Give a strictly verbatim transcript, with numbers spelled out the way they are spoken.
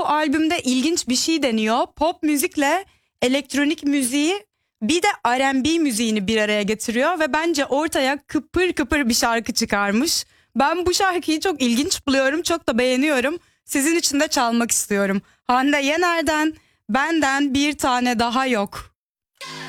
bu albümde ilginç bir şey deniyor. Pop müzikle elektronik müziği bir de R and B müziğini bir araya getiriyor ve bence ortaya kıpır kıpır bir şarkı çıkarmış. Ben bu şarkıyı çok ilginç buluyorum, çok da beğeniyorum. Sizin için de çalmak istiyorum. Hande Yener'den Benden Bir Tane Daha Yok.